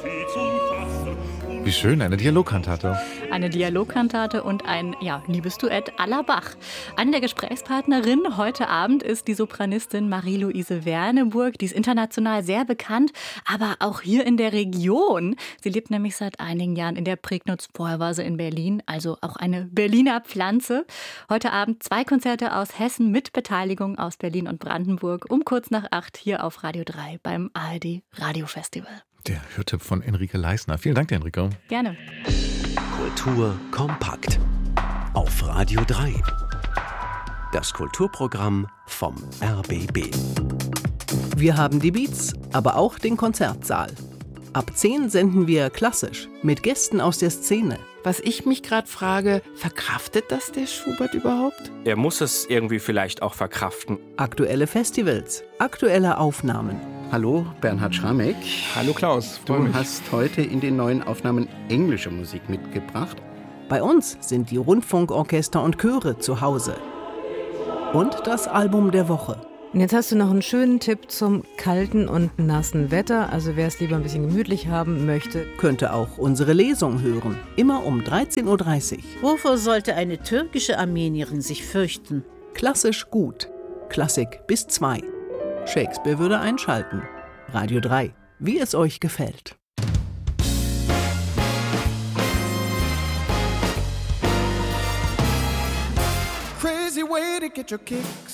Wie schön, eine Dialogkantate. Eine Dialogkantate und ein Liebesduett à la Bach. Eine der Gesprächspartnerinnen heute Abend ist die Sopranistin Marie-Louise Werneburg. Die ist international sehr bekannt, aber auch hier in der Region. Sie lebt nämlich seit einigen Jahren in der Prignitz. Vorher war sie in Berlin, also auch eine Berliner Pflanze. Heute Abend 2 Konzerte aus Hessen mit Beteiligung aus Berlin und Brandenburg um kurz nach 8 hier auf Radio 3 beim ARD Radiofestival. Der Hörtipp von Enrique Leisner. Vielen Dank, Enrique. Gerne. Kultur kompakt auf Radio 3. Das Kulturprogramm vom RBB. Wir haben die Beats, aber auch den Konzertsaal. Ab 10 senden wir klassisch mit Gästen aus der Szene. Was ich mich gerade frage, verkraftet das der Schubert überhaupt? Er muss es irgendwie vielleicht auch verkraften. Aktuelle Festivals, aktuelle Aufnahmen. Hallo, Bernhard Schramek. Hallo Klaus, Du hast heute in den neuen Aufnahmen englische Musik mitgebracht. Bei uns sind die Rundfunkorchester und Chöre zu Hause. Und das Album der Woche. Und jetzt hast du noch einen schönen Tipp zum kalten und nassen Wetter. Also wer es lieber ein bisschen gemütlich haben möchte, könnte auch unsere Lesung hören. Immer um 13.30 Uhr. Wovor sollte eine türkische Armenierin sich fürchten? Klassisch gut. Klassik bis 2. Shakespeare würde einschalten. Radio 3. Wie es euch gefällt. Crazy way to get your kick